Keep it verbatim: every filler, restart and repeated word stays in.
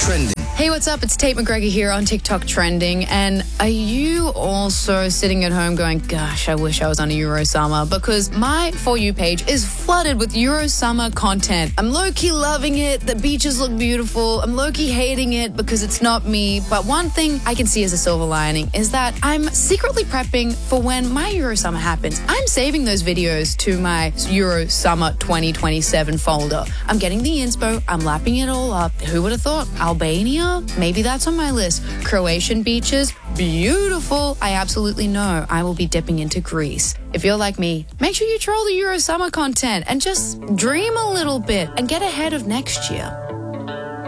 Trending. Hey, what's up? It's Tate McGregor here on TikTok Trending. And are you also sitting at home going, gosh, I wish I was on a Eurosummer? Because my For You page is flooded with Eurosummer content. I'm low-key loving it. The beaches look beautiful. I'm low-key hating it because it's not me. But one thing I can see as a silver lining is that I'm secretly prepping for when my Eurosummer happens. I'm saving those videos to my Eurosummer twenty twenty-seven folder. I'm getting the inspo. I'm lapping it all up. Who would have thought? Albania? Maybe that's on my list. Croatian beaches? Beautiful. I absolutely know I will be dipping into Greece. If you're like me, make sure you troll the Eurosummer content and just dream a little bit and get ahead of next year.